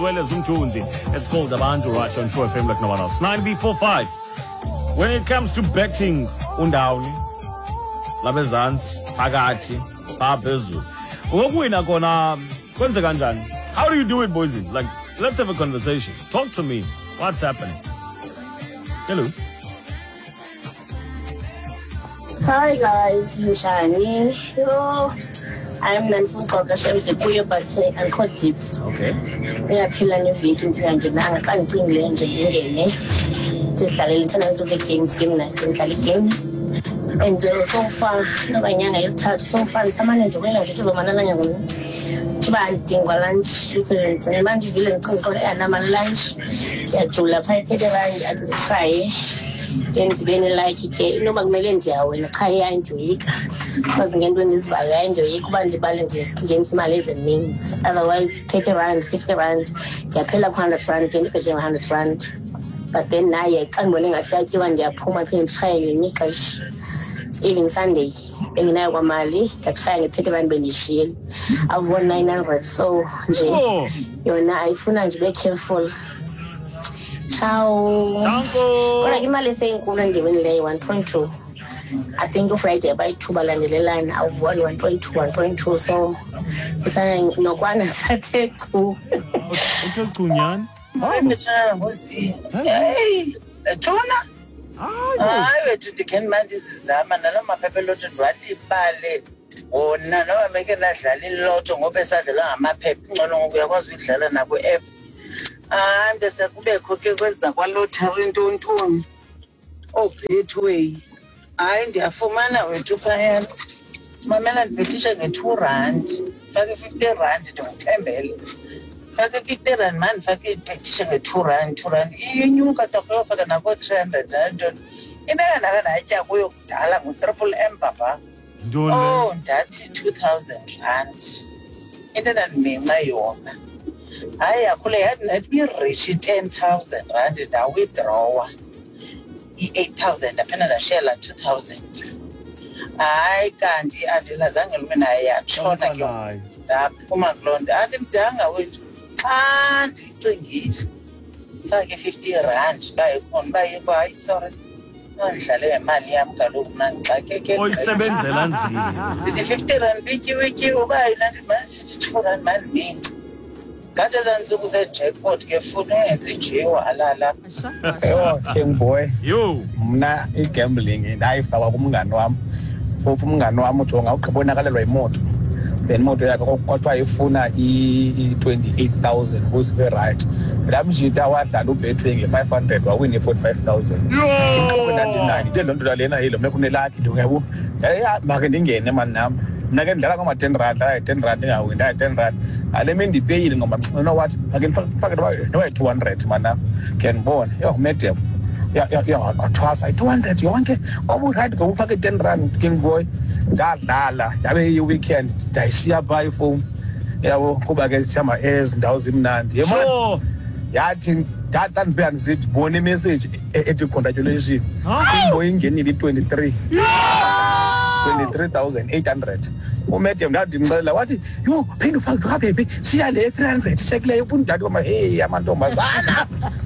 well as Umtunzi. It's called Abantu right on True FM like no one else. 9B45. When it comes to betting, undawni, labezansi, phakathi, phezulu. Ngokuwina kona kwenze kanjani? How do you do it, boys? Like, let's have a conversation. Talk to me. What's happening? Hello. Hi guys, Mshani. I'm Nanfuka Shempuyo, but I'm called Deep. Okay. We are killing you week into Anjana. I can't think Land again. Just a little tennis of the games, game night and games. And so far, no one is touched so far. Someone enjoying a little manana. Chibanting lunch, so it's a man will conquer and I'm a lunch. Yeah, to la fight and try. Then to be like it, no Magmelentia when a Kaya into it. Because again, when this by enjoy it, the balance against Malays and names. Otherwise, 30 rand, 50 rand, they pay up 100 rand, 20% 100 rand. But then now I can't running at you and they're poor my paying trying even Sunday. In our Mali, they're trying to 30 rand Benny Shield. I've won 900. So, Jay, you're not, I feel like be careful. Ciao. But I'm only saying, couldn't give me 1.2. I think Friday by 2 balance the line. I've won 1.2, 1.2. So, it's saying no one is at it. Hey, Tona. I went to the Ken Mandis Zaman and my pepperlot and Ratty Ballet. Oh, no, I'm making that lot of Opesa de la my pep. No, we was with Helena. I'm the Sakube cookie was the one lot having to oh, Betway. I'm the Fomana with 2 pounds. My man petition a 2 rand, 50 rand, don't temple. 50 rand man, petition a 2 rand, 2 rand. You got to go for the Nago 300 and in I will tell him triple M, Papa. Oh, that's 2,000 rand. It didn't mean my own. I had me reach 10,000 rand and I withdraw 8,000, a pen and a shell at 2,000. I can't add the Lazangal when I had shown again. That woman blonde, I didn't dang away. Can't it. 50 rand by sorry. Shall Maliam Kalumnan like a 50 rand, wiki, by 90 months, 2 rand man mean. Better than to the jackpot, get food and the jail, alala. Oh, King boy. You. Na gambling in I fell up Munganwam. Munganwam to Kabona remote. Then motor I phone 28,000, who's very right. But I'm Jita that do pay 500 or win 45,000. No! They don't do the Lena Hill, Mekunelaki to have marketing game, Namanam. Nagan Dalama 10 rand, 10 rand, I win 10 rand. I mean the paying, you know what? I can talk about it. No, 200, man. Can born. Yo, met him. Yeah, twice. 200. You want to go for 10 rand, King boy. That way you weekend. Daisia buy phone. Yeah, we'll go back and see my ears and douse him. Yeah, I think that bands it. Bonnie message. Congratulations. Going in 23. 23,800. Who met him that himself? What? You paying for baby? See, I lay 300. Check like you put that on my hey, Yamato Mazana.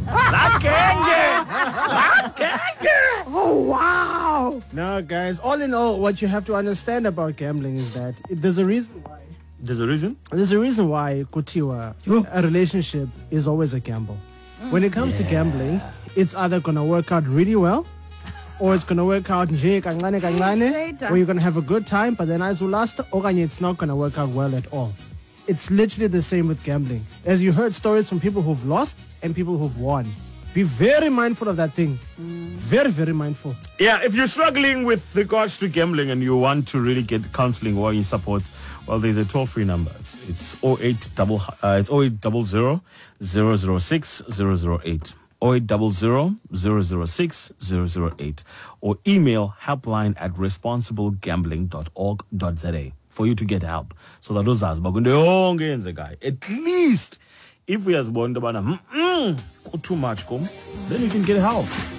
Oh, wow. Now, guys, all in all, what you have to understand about gambling is that there's a reason why. There's a reason? There's a reason why, Kutiwa, a relationship is always a gamble. When it comes to gambling, it's either going to work out really well, or it's going to work out or you're going to have a good time, but then as will last, or it's not going to work out well at all. It's literally the same with gambling. As you heard stories from people who've lost and people who've won. Be very mindful of that thing. Very, very mindful. Yeah, if you're struggling with regards to gambling and you want to really get counseling or you support, well, there's a toll-free number. It's 0800 006 008. 0800 006 008 or email helpline@responsiblegambling.org.za for you to get help. So that those are guy. At least if we as born too much, then you can get help.